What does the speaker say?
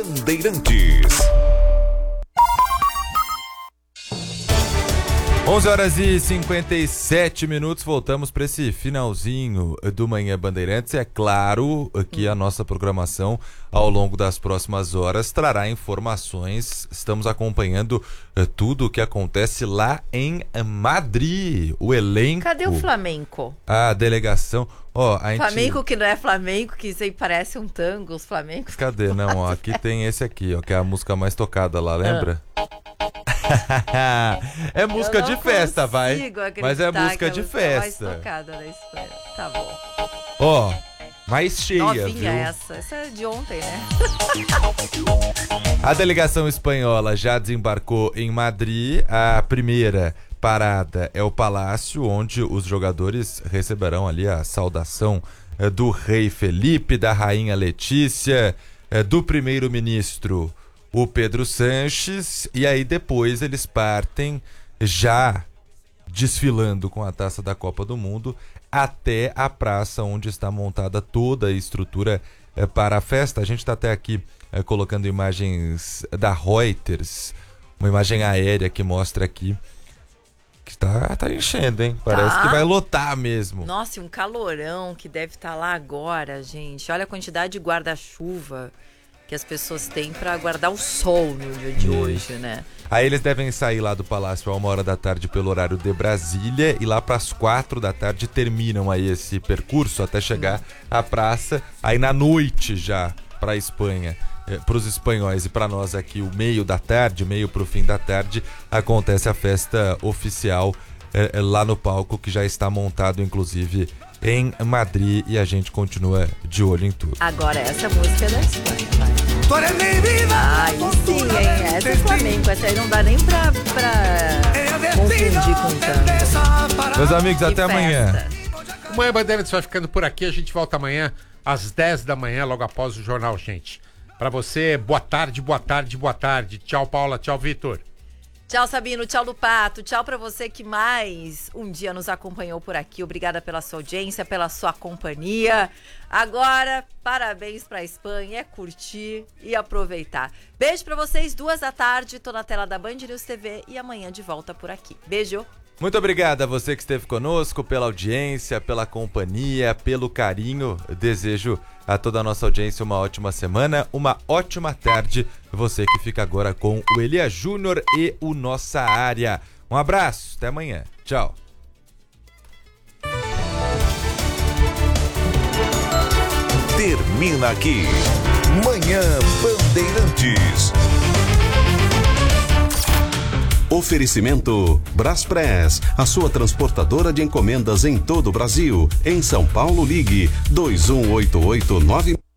Bandeirantes. 11h57, voltamos para esse finalzinho do Manhã Bandeirantes. É claro que a nossa programação ao longo das próximas horas trará informações. Estamos acompanhando tudo o que acontece lá em Madrid. O elenco... Cadê o flamenco? A delegação... Flamenco que não é flamenco, que isso aí parece um tango, os flamencos. Cadê? Não, aqui tem esse aqui, que é a música mais tocada lá, lembra? É música de festa, vai. Mas é música de festa. Mais tocada da Espanha. Tá bom. Mais cheia, novinha, viu? Essa é de ontem, né? A delegação espanhola já desembarcou em Madrid. A primeira parada é o Palácio, onde os jogadores receberão ali a saudação do rei Felipe, da rainha Letícia, do primeiro-ministro o Pedro Sanches, e aí depois eles partem já desfilando com a taça da Copa do Mundo até a praça onde está montada toda a estrutura para a festa. A gente está até aqui colocando imagens da Reuters, uma imagem aérea que mostra aqui que tá enchendo, hein? Parece que vai lotar mesmo. Nossa, e um calorão que deve estar lá agora, gente. Olha a quantidade de guarda-chuva que as pessoas têm para guardar o sol no dia de hoje, né? Aí eles devem sair lá do Palácio a 1h da tarde pelo horário de Brasília, e lá para as 4 da tarde terminam aí esse percurso até chegar à praça. Aí na noite já para a Espanha, para os espanhóis e para nós aqui, o meio da tarde, meio para o fim da tarde, acontece a festa oficial lá no palco, que já está montado inclusive em Madrid, e a gente continua de olho em tudo. Agora essa música é da Espanha, vai. Ai, sim, hein? Essa é Flamengo, essa aí não dá nem pra confundir com tanto. Meus amigos, até amanhã. O Manhã Bandeirantes vai ficando por aqui. A gente volta amanhã às 10 da manhã, logo após o jornal, gente. Pra você, boa tarde, boa tarde, boa tarde. Tchau, Paula. Tchau, Vitor. Tchau, Sabino. Tchau, Lupato. Tchau pra você que mais um dia nos acompanhou por aqui. Obrigada pela sua audiência, pela sua companhia. Agora, parabéns pra Espanha. É curtir e aproveitar. Beijo pra vocês, 2 da tarde. Tô na tela da Band News TV e amanhã de volta por aqui. Beijo. Muito obrigado a você que esteve conosco, pela audiência, pela companhia, pelo carinho. Desejo a toda a nossa audiência uma ótima semana, uma ótima tarde. Você que fica agora com o Elias Júnior e o Nossa Área. Um abraço, até amanhã. Tchau. Termina aqui Manhã Bandeirantes. Oferecimento Braspress, a sua transportadora de encomendas em todo o Brasil. Em São Paulo, ligue 21889.